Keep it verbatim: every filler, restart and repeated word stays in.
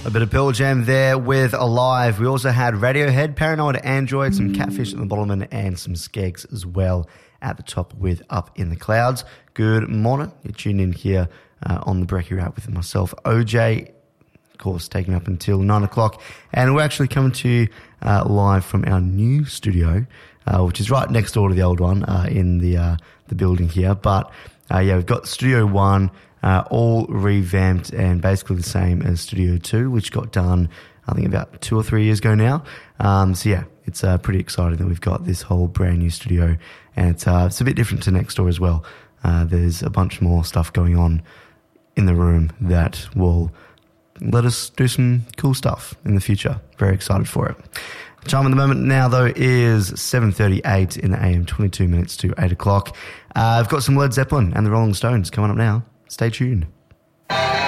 A bit of Pearl Jam there with Alive. We also had Radiohead, Paranoid Android, some Catfish at the bottom, and some Skeggs as well at the top with Up in the Clouds. Good morning. You're tuned in here uh, on the Brekkie Wrap with myself, O J, of course, taking up until nine o'clock. And we're actually coming to you uh, live from our new studio, uh, which is right next door to the old one uh, in the uh, the building here. But uh, yeah, we've got Studio One, uh, all revamped and basically the same as Studio Two, which got done, I think, about two or three years ago now. Um, so yeah, it's uh, pretty exciting that we've got this whole brand new studio, and it's, uh, it's a bit different to next door as well. Uh, there's a bunch more stuff going on in the room that will let us do some cool stuff in the future. Very excited for it. The time at the moment now, though, is seven thirty-eight in the A M, twenty-two minutes to eight o'clock. Uh, I've got some Led Zeppelin and the Rolling Stones coming up now. Stay tuned.